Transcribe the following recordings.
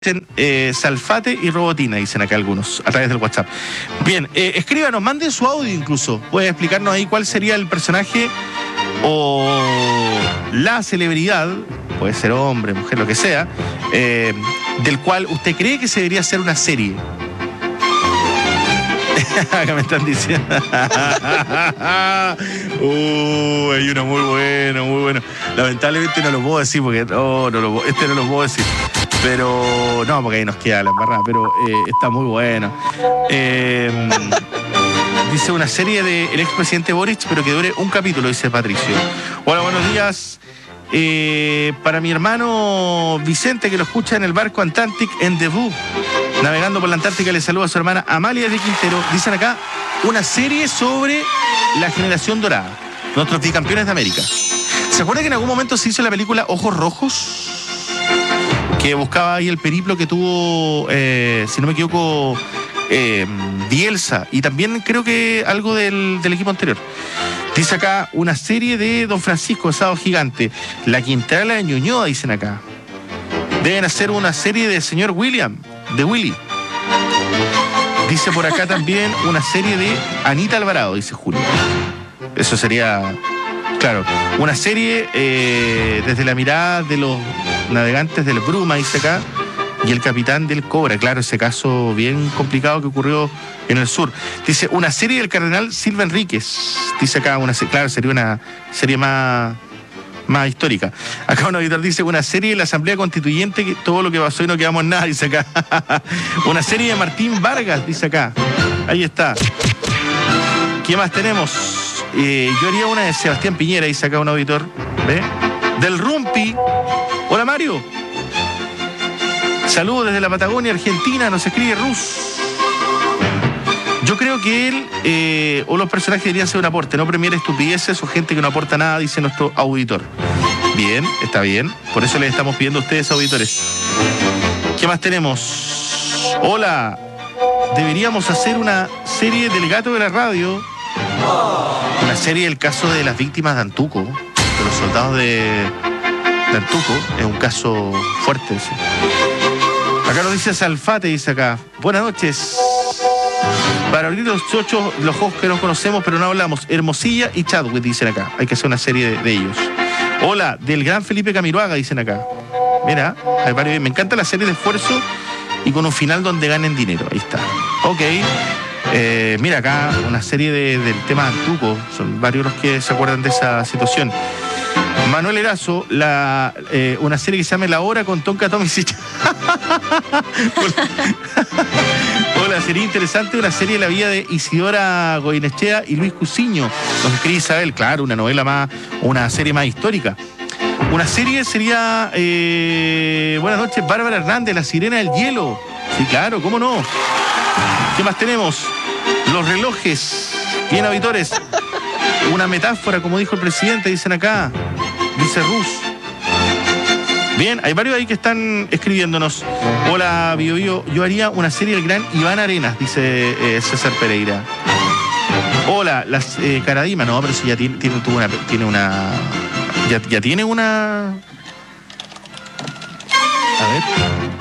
Salfate y Robotina, dicen acá algunos, a través del WhatsApp. Bien, escríbanos, manden su audio incluso. Puede explicarnos ahí cuál sería el personaje o la celebridad, puede ser hombre, mujer, lo que sea, del cual usted cree que se debería hacer una serie. Acá me están diciendo. Hay uno muy bueno, muy bueno. Lamentablemente no lo puedo decir porque no lo puedo decir. Pero no, porque ahí nos queda la embarrada, pero está muy bueno. Dice una serie del expresidente Boric, pero que dure un capítulo, dice Patricio. Hola, buenos días. Para mi hermano Vicente, que lo escucha en el barco Atlantic en Debut, navegando por la Antártica, le saluda a su hermana Amalia de Quintero. Dicen acá una serie sobre la generación dorada, nuestros bicampeones de América. ¿Se acuerda que en algún momento se hizo la película Ojos Rojos? Que buscaba ahí el periplo que tuvo, si no me equivoco, Bielsa, y también creo que algo del equipo anterior. Dice acá una serie de Don Francisco Asado Gigante, La Quintrala de Ñuñoa, dicen acá. Deben hacer una serie de señor William, de Willy. Dice por acá también una serie de Anita Alvarado, dice Julio. Eso sería, claro, una serie desde la mirada de los navegantes del Bruma, dice acá, y el capitán del Cobra. Claro, ese caso bien complicado que ocurrió en el sur. Dice una serie del cardenal Silva Enríquez. Dice acá, claro, sería una serie más histórica. Acá un auditor dice una serie de la Asamblea Constituyente, que todo lo que pasó y no quedamos en nada, dice acá. Una serie de Martín Vargas, dice acá. Ahí está. ¿Qué más tenemos? Yo haría una de Sebastián Piñera, dice acá un auditor. ¿Ve? Del Rumpi. Hola, Mario. Saludos desde la Patagonia, Argentina. Nos escribe Rus. Yo creo que él o los personajes deberían ser un aporte, no premiar estupideces o gente que no aporta nada, dice nuestro auditor. Bien, está bien. Por eso les estamos pidiendo a ustedes, auditores. ¿Qué más tenemos? Hola. Deberíamos hacer una serie del gato de la radio. Una serie del caso de las víctimas de Antuco, de los soldados de Antuco. Es un caso fuerte ese. Acá nos dice Salfate, dice acá. Buenas noches. Para abrir los chochos, los ojos que nos conocemos pero no hablamos. Hermosilla y Chadwick, dicen acá. Hay que hacer una serie de ellos. Hola, del gran Felipe Camiroaga, dicen acá. Mira, hay varios. Me encanta la serie de esfuerzo y con un final donde ganen dinero. Ahí está. Ok. Mira acá, una serie del tema Antuco. Son varios los que se acuerdan de esa situación. Manuel Erazo, una serie que se llama La Hora con Tonka Tomisic. Hola, sería interesante una serie de la vida de Isidora Goinechea y Luis Cusiño. Nos escribe Isabel, claro, una novela más, una serie más histórica. Una serie sería, buenas noches, Bárbara Hernández, La Sirena del Hielo. Sí, claro, ¿cómo no? ¿Qué más tenemos? Los relojes. Bien, auditores. Una metáfora, como dijo el presidente, dicen acá. Dice Rus. Bien, hay varios ahí que están escribiéndonos. Hola, Bio Bio. Yo haría una serie del gran Iván Arenas, dice César Pereira. Hola, las Caradima. No, pero si ya tiene una. Ya tiene una. A ver.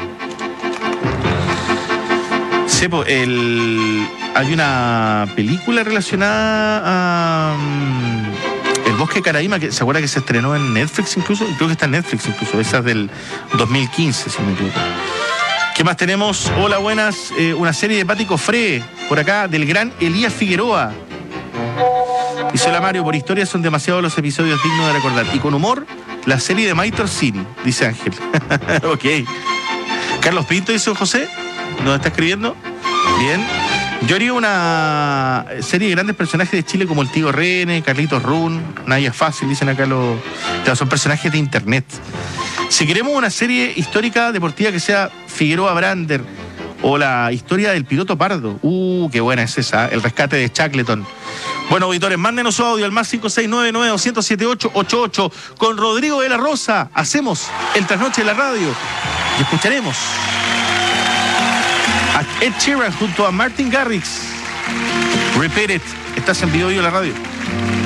Sepo, hay una película relacionada a El Bosque de Caraíma, que se acuerda que se estrenó en Netflix incluso, creo que está en Netflix incluso, esa es del 2015, si me equivoco. ¿Qué más tenemos? Hola, buenas, una serie de Pati Cofré, por acá, del gran Elías Figueroa. Dice hola Mario, por historia son demasiados los episodios dignos de recordar. Y con humor, la serie de Maitor Cini, dice Ángel. Ok. Carlos Pinto, dice José, ¿nos está escribiendo? Bien. Yo haría una serie de grandes personajes de Chile como el Tío Rene, Carlitos Run, Naya Fácil, dicen acá son personajes de internet. Si queremos una serie histórica deportiva que sea Figueroa Brander o la historia del piloto Pardo. Qué buena es esa, el rescate de Shackleton. Bueno, auditores, mándenos su audio al más 569-900-7888. Con Rodrigo de la Rosa hacemos el trasnoche de la radio y escucharemos a Ed Sheeran junto a Martin Garrix. Repeat it. Estás en Bio Bio la radio.